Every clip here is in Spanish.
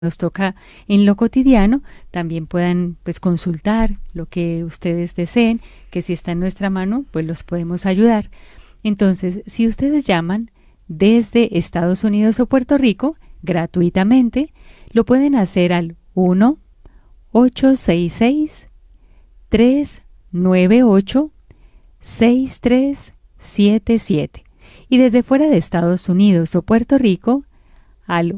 nos toca en lo cotidiano, también puedan pues consultar lo que ustedes deseen, que si está en nuestra mano, pues los podemos ayudar. Entonces, si ustedes llaman desde Estados Unidos o Puerto Rico, gratuitamente, lo pueden hacer al 1-866-398-6377. Y desde fuera de Estados Unidos o Puerto Rico, al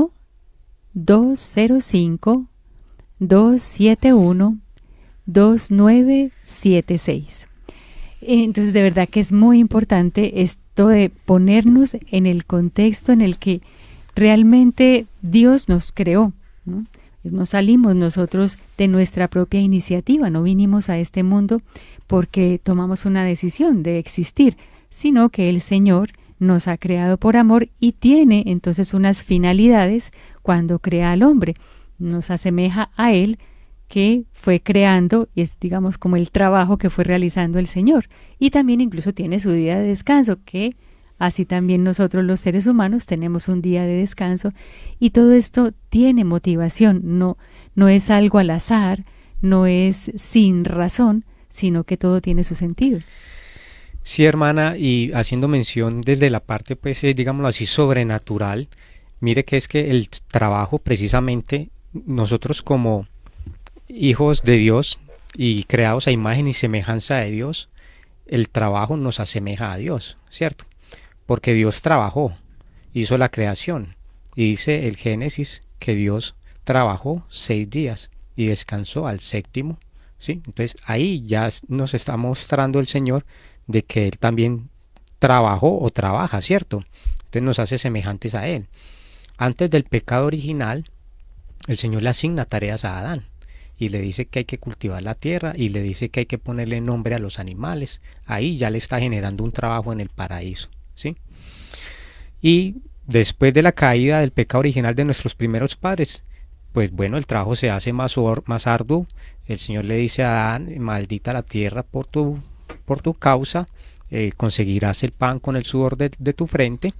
1-205-271-2976. Entonces, de verdad que es muy importante esto de ponernos en el contexto en el que realmente Dios nos creó, ¿no? No salimos nosotros de nuestra propia iniciativa, no vinimos a este mundo porque tomamos una decisión de existir, sino que el Señor nos ha creado por amor y tiene entonces unas finalidades cuando crea al hombre. Nos asemeja a Él, que fue creando, y es digamos como el trabajo que fue realizando el Señor. Y también incluso tiene su día de descanso, que así también nosotros los seres humanos tenemos un día de descanso, y todo esto tiene motivación, no es algo al azar, no es sin razón, sino que todo tiene su sentido. Sí, hermana, y haciendo mención desde la parte, pues, digámoslo así, sobrenatural, mire que es que el trabajo, precisamente, nosotros como hijos de Dios y creados a imagen y semejanza de Dios, el trabajo nos asemeja a Dios, ¿cierto? Porque Dios trabajó, hizo la creación, y dice el Génesis que Dios trabajó 6 días y descansó al séptimo, ¿sí? Entonces ahí ya nos está mostrando el Señor de que Él también trabajó o trabaja, ¿cierto? Entonces nos hace semejantes a Él. Antes del pecado original, el Señor le asigna tareas a Adán y le dice que hay que cultivar la tierra y le dice que hay que ponerle nombre a los animales. Ahí ya le está generando un trabajo en el paraíso, ¿sí? Y después de la caída del pecado original de nuestros primeros padres, pues bueno, el trabajo se hace más arduo. El Señor le dice a Adán: maldita la tierra por tu causa, conseguirás el pan con el sudor de tu frente.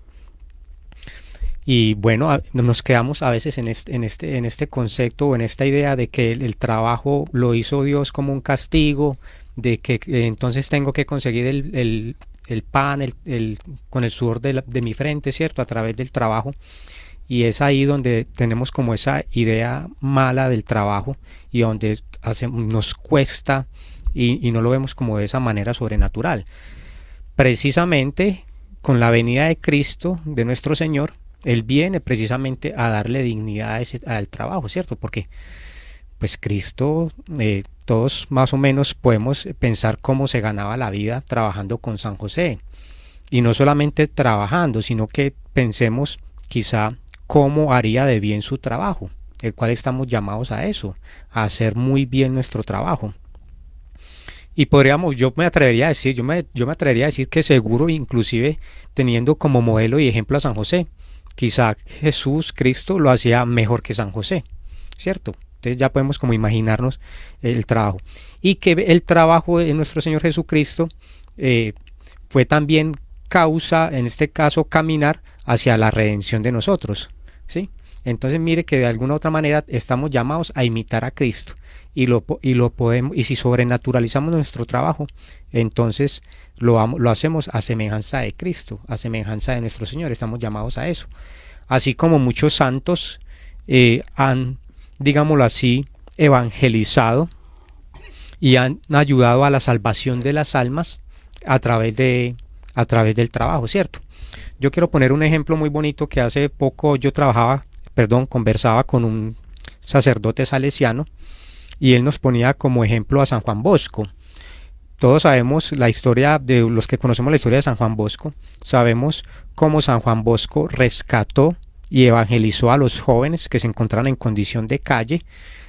Y bueno, nos quedamos a veces en este concepto o en esta idea de que el trabajo lo hizo Dios como un castigo, de que entonces tengo que conseguir el pan con el sudor de mi frente, ¿cierto? A través del trabajo. Y es ahí donde tenemos como esa idea mala del trabajo y donde nos cuesta y no lo vemos como de esa manera sobrenatural. Precisamente con la venida de Cristo, de nuestro Señor, Él viene precisamente a darle dignidad al trabajo, ¿cierto? Porque pues Cristo, todos más o menos podemos pensar cómo se ganaba la vida trabajando con San José. Y no solamente trabajando, sino que pensemos quizá cómo haría de bien su trabajo, el cual estamos llamados a eso, a hacer muy bien nuestro trabajo. Y yo me atrevería a decir, yo me atrevería a decir que seguro, inclusive teniendo como modelo y ejemplo a San José, quizá Jesús Cristo lo hacía mejor que San José, ¿cierto? Entonces ya podemos como imaginarnos el trabajo. Y que el trabajo de nuestro Señor Jesucristo fue también causa, en este caso, caminar hacia la redención de nosotros, ¿sí? Entonces mire que de alguna u otra manera estamos llamados a imitar a Cristo y lo podemos, y si sobrenaturalizamos nuestro trabajo, entonces lo hacemos a semejanza de Cristo, a semejanza de nuestro Señor. Estamos llamados a eso. Así como muchos santos han, digámoslo así, evangelizado y han ayudado a la salvación de las almas a través del trabajo, ¿cierto? Yo quiero poner un ejemplo muy bonito que hace poco conversaba con un sacerdote salesiano y él nos ponía como ejemplo a San Juan Bosco. Todos sabemos la historia, de los que conocemos la historia de San Juan Bosco, sabemos cómo San Juan Bosco rescató y evangelizó a los jóvenes que se encontraban en condición de calle,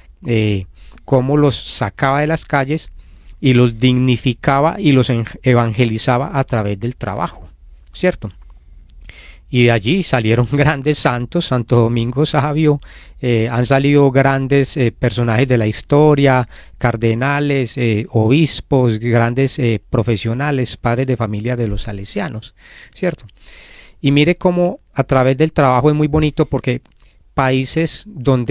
cómo los sacaba de las calles y los dignificaba y los evangelizaba a través del trabajo, ¿cierto? Y de allí salieron grandes santos, Santo Domingo Savio, han salido grandes personajes de la historia, cardenales, obispos, grandes profesionales, padres de familia de los salesianos, ¿cierto? Y mire cómo a través del trabajo es muy bonito porque países donde